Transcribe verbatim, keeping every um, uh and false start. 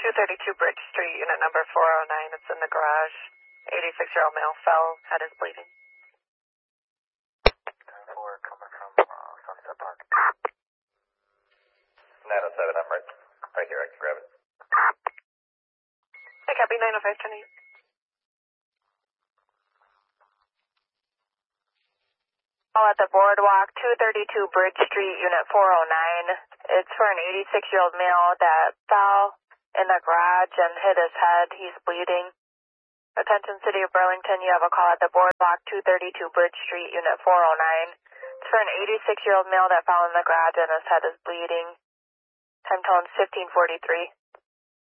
two thirty-two Bridge Street, unit number four oh nine. It's in the garage. eighty-six-year-old male fell, head is bleeding. four coming from uh, Sunset Park. nine oh seven, I'm right, right here, I can grab it. Hey, copy, nine oh five, ten eight. Call at the Boardwalk, two thirty-two Bridge Street, unit four oh nine. It's for an eighty-six-year-old male that fell in the garage and hit his head. He's bleeding. Attention, City of Burlington, you have a call at the Boardwalk, two thirty-two Bridge Street, unit four oh nine. It's for an eighty-six-year-old male that fell in the garage and his head is bleeding. Time tone fifteen forty-three.